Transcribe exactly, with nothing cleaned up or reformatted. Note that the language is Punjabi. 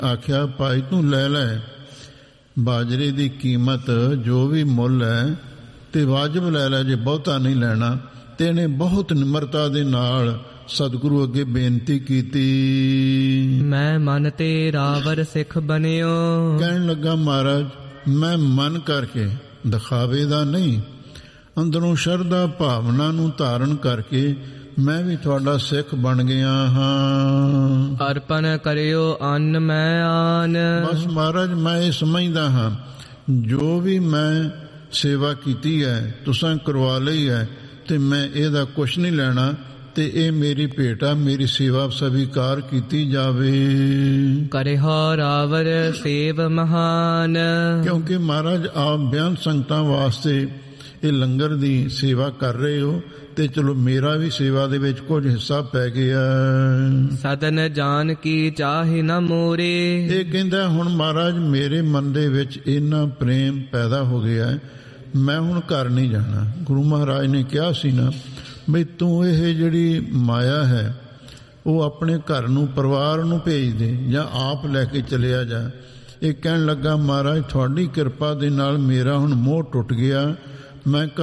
ਆਖਿਆ, ਭਾਈ ਤੂੰ ਲੈ ਲੈ, ਬਾਜਰੇ ਦੀ ਕੀਮਤ ਜੋ ਵੀ ਮੁੱਲ ਹੈ ਤੇ ਵਾਜਬ ਲੈ ਲੈ, ਜੇ ਬਹੁਤਾ ਨਹੀਂ ਲੈਣਾ। ਤੇ ਇਹਨੇ ਬਹੁਤ ਨਿਮਰਤਾ ਦੇ ਨਾਲ ਸਤਿਗੁਰੂ ਅੱਗੇ ਬੇਨਤੀ ਕੀਤੀ, ਮੈਂ ਮਨ ਤੇ ਰਾਵਰ ਸਿੱਖ ਬਣਿਓ। ਕਹਿਣ ਲੱਗਾ, ਮਹਾਰਾਜ ਮੈਂ ਮਨ ਕਰਕੇ, ਦਿਖਾਵੇ ਦਾ ਨਹੀਂ, ਅੰਦਰੋਂ ਸ਼ਰਧਾ ਭਾਵਨਾ ਨੂੰ ਧਾਰਨ ਕਰਕੇ ਮੈਂ ਵੀ ਤੁਹਾਡਾ ਸਿੱਖ ਬਣ ਗਿਆ ਹਾਂ। ਅਰਪਣ ਕਰਿਓ ਅੰਨ ਮੈਂ ਆਨ। ਬਸ ਮਹਾਰਾਜ ਮੈਂ ਇਹ ਸਮਝਦਾ ਹਾਂ, ਜੋ ਵੀ ਮੈਂ ਸੇਵਾ ਕੀਤੀ ਹੈ ਤੁਸਾਂ ਕਰਵਾ ਲਈ ਹੈ, ਤੇ ਮੈਂ ਇਹਦਾ ਕੁਛ ਨਹੀਂ ਲੈਣਾ, ਤੇ ਇਹ ਮੇਰੀ ਭੇਟ ਆ, ਮੇਰੀ ਸੇਵਾ ਸਵੀਕਾਰ ਕੀਤੀ ਜਾਵੇ। ਕਰਿਓ ਰਾਵਰ ਸੇਵ ਮਹਾਨ। ਕਿਉਂਕਿ ਮਹਾਰਾਜ ਆਪ ਬਿਆਨ ਸੰਗਤਾਂ ਵਾਸਤੇ ਇਹ ਲੰਗਰ ਦੀ ਸੇਵਾ ਕਰ ਰਹੇ ਹੋ, ਤੇ ਚਲੋ ਮੇਰਾ ਵੀ ਸੇਵਾ ਦੇ ਵਿੱਚ ਕੁਝ ਹਿੱਸਾ ਪੈ ਗਿਆ। ਸਦਨ ਜਾਨ ਕੀ ਚਾਹੇ ਨਾ ਮੋਰੇ। ਇਹ ਕਹਿੰਦਾ, ਹੁਣ ਮਹਾਰਾਜ ਮੇਰੇ ਮਨ ਦੇ ਵਿੱਚ ਇੰਨਾ ਪ੍ਰੇਮ ਪੈਦਾ ਹੋ ਗਿਆ, ਮੈਂ ਹੁਣ ਘਰ ਨਹੀਂ ਜਾਣਾ। ਗੁਰੂ ਮਹਾਰਾਜ ਨੇ ਕਿਹਾ ਸੀ ਨਾ ਬਈ ਤੂੰ ਇਹ ਜਿਹੜੀ ਮਾਇਆ ਹੈ ਉਹ ਆਪਣੇ ਘਰ ਨੂੰ, ਪਰਿਵਾਰ ਨੂੰ ਭੇਜ ਦੇ, ਜਾਂ ਆਪ ਲੈ ਕੇ ਚਲਿਆ ਜਾ। ਇਹ ਕਹਿਣ ਲੱਗਾ, ਮਹਾਰਾਜ ਤੁਹਾਡੀ ਕਿਰਪਾ ਦੇ ਨਾਲ ਮੇਰਾ ਹੁਣ ਮੋਹ ਟੁੱਟ ਗਿਆ, ਮੈਂ